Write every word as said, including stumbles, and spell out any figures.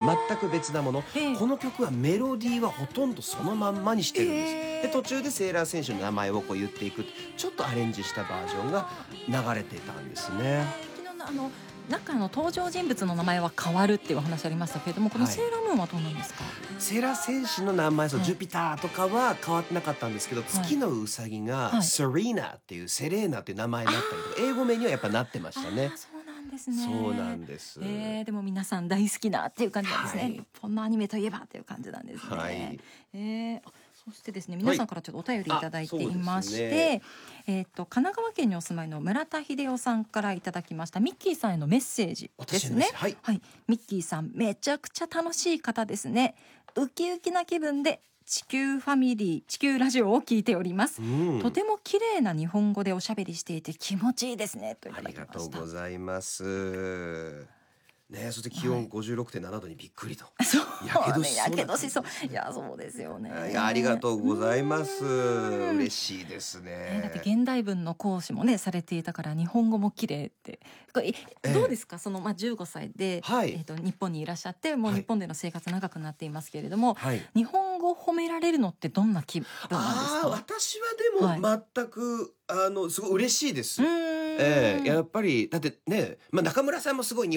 全く別なもの、 ええこの曲はメロディーはほとんどそのまんまにしてるんです、 ええで途中でセーラー選手の名前をこう言っていくちょっとアレンジしたバージョンが流れてたんですね。 昨日のあの中の登場人物の名前は変わるっていうお話ありましたけれども、このはいセーラームーンはどうなんですか？ セーラー選手の名前、そうはいジュピターとかは変わってなかったんですけど、月のうさぎがはいセリーナっていうセレーナっていう名前になったりとか、英語名にはやっぱなってましたねあー。そうなんですね。 そうなんです。 えー、でも皆さん大好きなっていう感じなんですね、 はい日本のアニメといえばっていう感じなんですね。 はいえーあそしてですね、皆さんからちょっとお便りいただいていまして、 あそうですねえっ、と神奈川県にお住まいの村田秀夫さんからいただきましたミッキーさんへのメッセージですね。 私のメッセージはいはい、ミッキーさんめちゃくちゃ楽しい方ですね。ウキウキな気分で地球ファミリー地球ラジオを聞いております、 うんとても綺麗な日本語でおしゃべりしていて気持ちいいですねといあただりがとうきました。 ございますね。そして気温はいごじゅうろくてんななどにびっくりと、 そうやけどしそうなやけどしそういやそうですよね。 いやありがとうございますうん嬉しいですね、 ねだって現代文の講師もねされていたから日本語も綺麗ってこれええどうですか、そのまあじゅうごさいで、 はいえー、と日本にいらっしゃってもうはい日本での生活長くなっていますけれども、 はい日本語を褒められるのってどんな気分なんですああか？ 私はでも全く、あのすごい嬉しいです、 うーんええやっぱりだってね、まあ、中村さんもすごい日